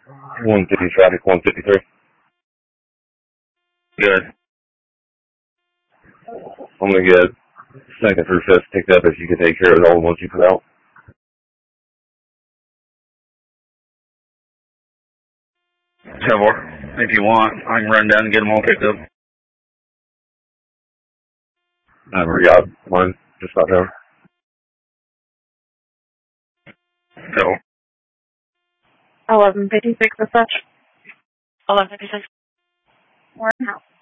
150 traffic, 153. Good. I'm gonna get second through fifth picked up if you can take care of all the ones you put out. 10-4. If you want, I can run down and get them all picked up. I've already got mine. Just about there. So. 1156 as such. 1156. Warehouse.